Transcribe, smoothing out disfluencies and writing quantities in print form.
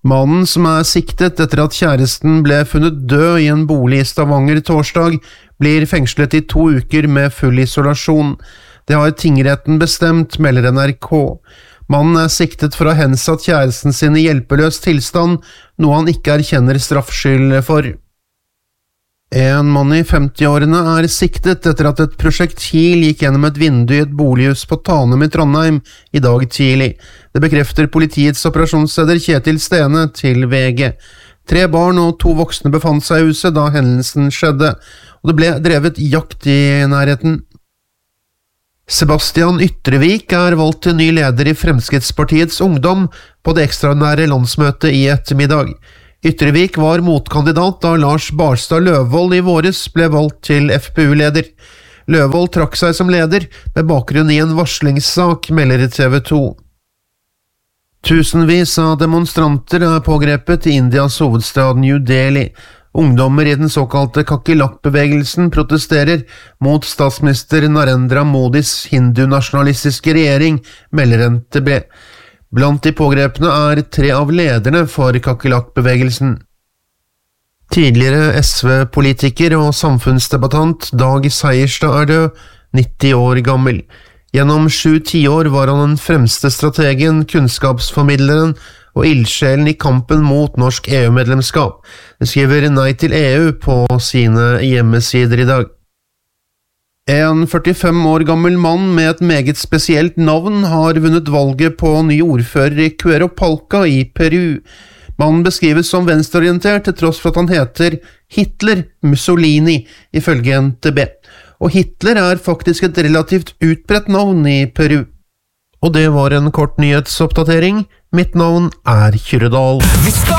Mannen som siktet etter at kjæresten ble funnet død i en bolig i Stavanger torsdag, blir fengslet i 2 uker med full isolasjon. Det har tingretten bestemt, melder NRK. Mannen siktet for å ha hensatt kjæresten sin i hjelpeløs tilstand, noe han ikke erkjenner straffskyld for. En mann i 50-årene siktet etter at et prosjektil gikk gjennom et vindu i et bolighus på Tanum i Trondheim i dag tidlig. Det bekrefter politiets operasjonsleder Kjetil Stene til VG. 3 barn og 2 voksne befant seg i huset da hendelsen skjedde, og det ble drevet jakt i nærheten. Sebastian Ytrevik valgt til ny leder i Fremskrittspartiets Ungdom på det ekstraordinære landsmøtet i ettermiddag. Ytrevik var motkandidat da Lars Barstad Løvold i våres ble valgt til FPU-leder. Løvold trakk seg som leder med bakgrunn i en varslingssak, melder TV 2. Tusenvis av demonstranter pågrepet i Indias hovedstad New Delhi. Ungdommer i den såkalte Kakilak-bevegelsen protesterer mot statsminister Narendra Modis hindu-nasjonalistiske regjering, melder NTB. Blant de pågrepne 3 av lederne for Kakilak-bevegelsen. Tidligere SV-politiker og samfunnsdebattant Dag Seierstad død, 90 år gammel. Gjennom 7 tiår var han den fremste strategen, kunnskapsformidleren og ildsjelen i kampen mot norsk EU-medlemskap. Det skriver Nei til EU på sine hjemmesider i dag. En 45 år gammel mann med et meget spesielt navn har vunnet valget på ny ordfører i Cuerapalca i Peru. Mannen beskrives som venstreorientert til tross for at han heter Hitler Mussolini, ifølge NTB. Og Hitler faktisk et relativt utbredt navn i Peru. Og det var en kort nyhetsoppdatering. Mitt navn Kyrre Dahl.